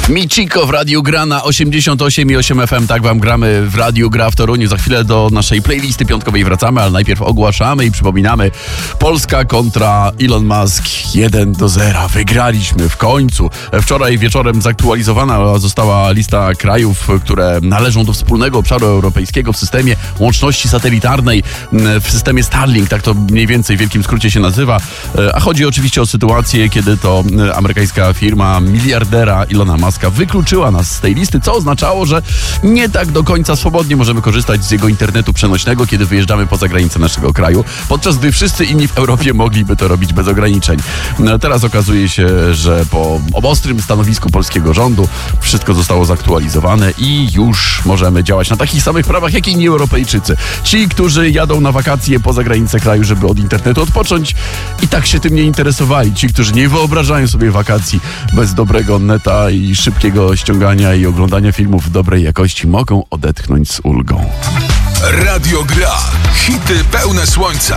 Michiko w Radiu Gra na 88,8 FM. Tak wam gramy w Radiu Gra w Toruniu. Za chwilę do naszej playlisty piątkowej wracamy, ale najpierw ogłaszamy i przypominamy. Polska kontra Elon Musk 1-0. Wygraliśmy w końcu. Wczoraj wieczorem zaktualizowana została lista krajów, które należą do wspólnego obszaru europejskiego w systemie łączności satelitarnej, w systemie Starlink, tak to mniej więcej w wielkim skrócie się nazywa. A chodzi oczywiście o sytuację, kiedy to amerykańska firma miliardera Elona Muska wykluczyła nas z tej listy, co oznaczało, że nie tak do końca swobodnie możemy korzystać z jego internetu przenośnego, kiedy wyjeżdżamy poza granicę naszego kraju, podczas gdy wszyscy inni w Europie mogliby to robić bez ograniczeń. Teraz okazuje się, że po ostrym stanowisku polskiego rządu wszystko zostało zaktualizowane i już możemy działać na takich samych prawach, jak inni Europejczycy. Ci, którzy jadą na wakacje poza granicę kraju, żeby od internetu odpocząć, i tak się tym nie interesowali. Ci, którzy nie wyobrażają sobie wakacji bez dobrego neta i szybkiego ściągania i oglądania filmów w dobrej jakości, mogą odetchnąć z ulgą. Radio Gra. Hity pełne słońca.